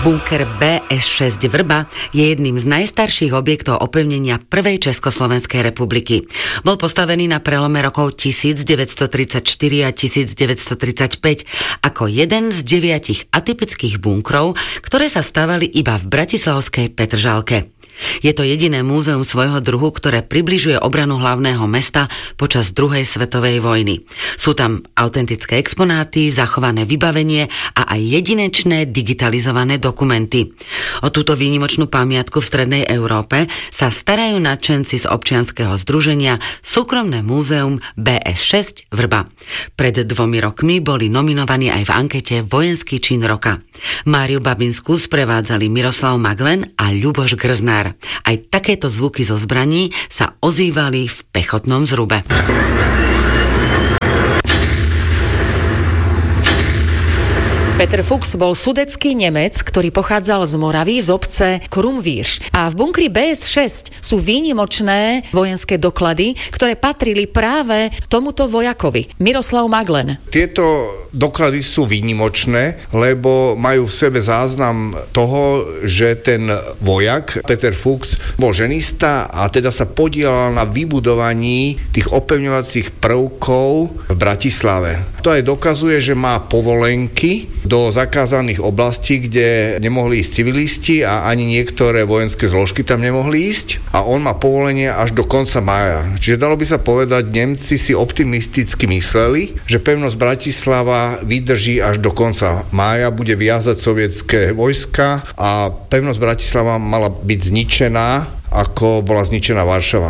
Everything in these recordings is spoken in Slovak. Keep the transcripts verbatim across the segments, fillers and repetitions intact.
Bunker bé es šesť Vrba je jedným z najstarších objektov opevnenia prvej Československej republiky. Bol postavený na prelome rokov devätnásťtridsaťštyri a devätnásťtridsaťpäť ako jeden z deviatich atypických bunkrov, ktoré sa stavali iba v bratislavskej Petržalke. Je to jediné múzeum svojho druhu, ktoré približuje obranu hlavného mesta počas druhej svetovej vojny. Sú tam autentické exponáty, zachované vybavenie a aj jedinečné digitalizované dokumenty. O túto výnimočnú pamiatku v strednej Európe sa starajú nadšenci z občianskeho združenia Súkromné múzeum bé es šesť Vrba. Pred dvomi rokmi boli nominovaní aj v ankete Vojenský čin roka. Máriu Babinskú sprevádzali Miroslav Maglen a Ľuboš Grznár. Aj takéto zvuky zo zbraní sa ozývali v pechotnom zrube. Peter Fuchs bol sudetský Nemec, ktorý pochádzal z Moravy, z obce Krumvírš. A v bunkri bé es šesť sú výnimočné vojenské doklady, ktoré patrili práve tomuto vojakovi, Miroslav Maglen. Tieto doklady sú výnimočné, lebo majú v sebe záznam toho, že ten vojak, Peter Fuchs, bol ženista a teda sa podielal na vybudovaní tých opevňovacích prvkov v Bratislave. To aj dokazuje, že má povolenky do zakázaných oblastí, kde nemohli ísť civilisti a ani niektoré vojenské zložky tam nemohli ísť. A on má povolenie až do konca mája. Čiže dalo by sa povedať, Nemci si optimisticky mysleli, že pevnosť Bratislava vydrží až do konca mája, bude viazať sovietské vojska a pevnosť Bratislava mala byť zničená, ako bola zničená Varšava.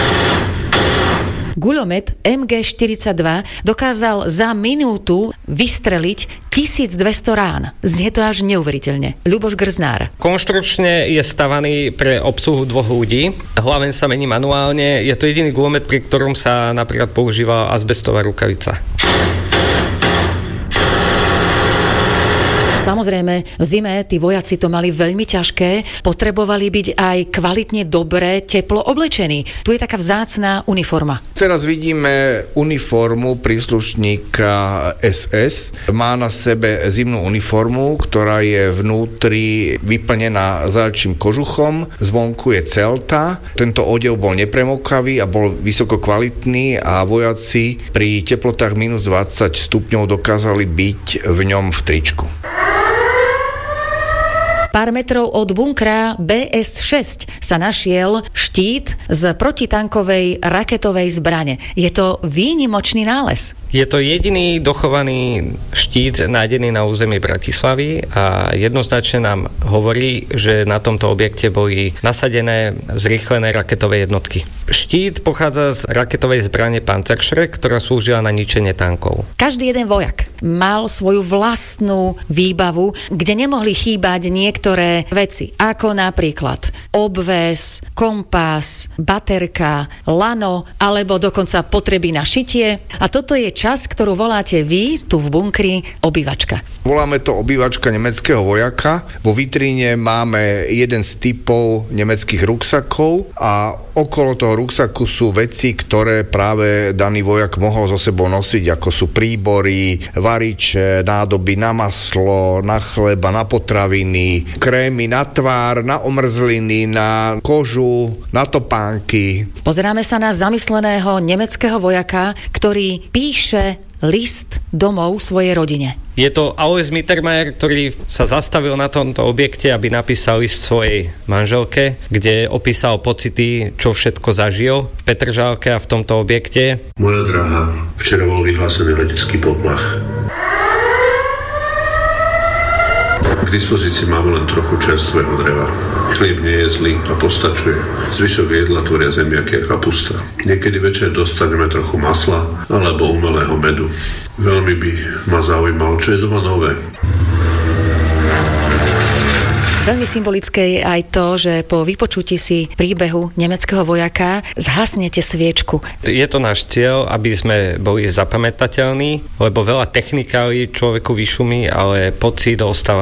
Guľomet em gé štyridsaťdva dokázal za minútu vystreliť tisícdvesto rán. Znie to až neuveriteľne. Ľuboš Grznár. Konštrukčne je stavaný pre obsluhu dvoch ľudí. Hlaven sa mení manuálne. Je to jediný guľomet, pri ktorom sa napríklad používa azbestová rukavica. Samozrejme, v zime tí vojaci to mali veľmi ťažké, potrebovali byť aj kvalitne dobre, teplo oblečení. Tu je taká vzácna uniforma. Teraz vidíme uniformu príslušníka es es. Má na sebe zimnú uniformu, ktorá je vnútri vyplnená zajčím kožuchom, zvonku je celta. Tento odev bol nepremokavý a bol vysoko kvalitný a vojaci pri teplotách minus dvadsať stupňov dokázali byť v ňom v tričku. Pár metrov od bunkra bé es šesť sa našiel štít z protitankovej raketovej zbrane. Je to výnimočný nález. Je to jediný dochovaný štít nájdený na území Bratislavy a jednoznačne nám hovorí, že na tomto objekte boli nasadené zrýchlené raketové jednotky. Štít pochádza z raketovej zbrane Panzerschreck, ktorá slúžila na ničenie tankov. Každý jeden vojak mal svoju vlastnú výbavu, kde nemohli chýbať niektoré veci, ako napríklad obväz, kompas, baterka, lano, alebo dokonca potreby na šitie. A toto je čas, ktorú voláte vy, tu v bunkri, obývačka. Voláme to obývačka nemeckého vojaka. Vo vitríne máme jeden z typov nemeckých ruksakov a okolo toho ruksaku sú veci, ktoré práve daný vojak mohol so sebou nosiť, ako sú príbory, variče, nádoby na maslo, na chleba, na potraviny, krémy na tvár, na omrzliny, na kožu, na topánky. Pozeráme sa na zamysleného nemeckého vojaka, ktorý píše list domov svojej rodine. Je to Alois Mittermeier, ktorý sa zastavil na tomto objekte, aby napísal list svojej manželke, kde opísal pocity, čo všetko zažil v Petržalke a v tomto objekte. Moja drahá, včera bol vyhlásený letecký poplach. K dispozícii máme len trochu čerstvého dreva. Chlieb nie je zlý a postačuje. Zvyšok jedla tvoria zemiaky a kapusta. Niekedy večer dostaneme trochu masla alebo umelého medu. Veľmi by ma zaujímalo, čo je doma nové. Veľmi symbolické je aj to, že po vypočutí si príbehu nemeckého vojaka zhasnete sviečku. Je to náš cieľ, aby sme boli zapamätateľní, lebo veľa technikálií človeku vyšumí, ale pocit ostáva